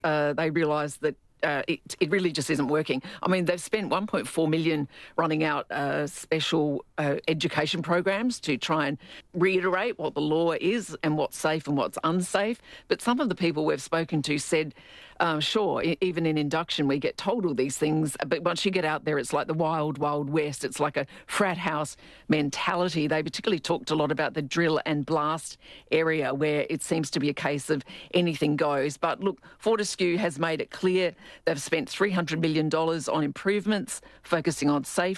they realised that it really just isn't working. I mean, they've spent $1.4 million running out special education programs to try and reiterate what the law is and what's safe and what's unsafe. But some of the people we've spoken to said, sure, even in induction we get told all these things, but once you get out there it's like the wild, wild west. It's like a frat house mentality. They particularly talked a lot about the drill and blast area where it seems to be a case of anything goes. But look, Fortescue has made it clear they've spent $300 million on improvements, focusing on safety,